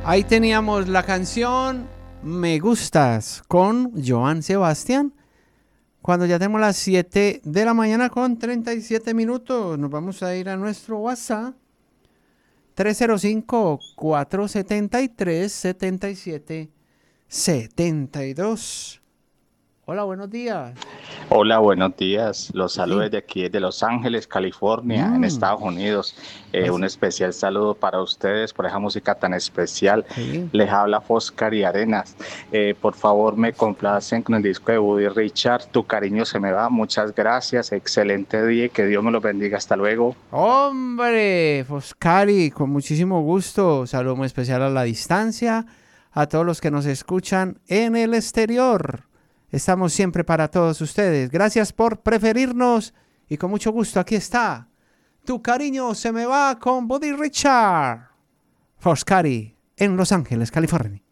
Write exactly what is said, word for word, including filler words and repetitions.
Ahí teníamos la canción Me Gustas con Joan Sebastián. Cuando ya tenemos las siete de la mañana con treinta y siete minutos, nos vamos a ir a nuestro WhatsApp tres cero cinco, cuatro siete tres, siete siete siete dos. Hola, buenos días. Hola, buenos días. Los Sí. saludos de aquí de Los Ángeles, California, Mm. en Estados Unidos. Eh, Pues un sí. especial saludo para ustedes por esa música tan especial. Sí. Les habla Foscar y Arenas. Eh, por favor, me complacen con el disco de Buddy Richard. Tu cariño se me va. Muchas gracias. Excelente día y que Dios me los bendiga. Hasta luego. Hombre, Foscari, con muchísimo gusto. Saludo muy especial a la distancia, a todos los que nos escuchan en el exterior. Estamos siempre para todos ustedes. Gracias por preferirnos y con mucho gusto aquí está. Tu cariño se me va con Buddy Richard. Foscari en Los Ángeles, California.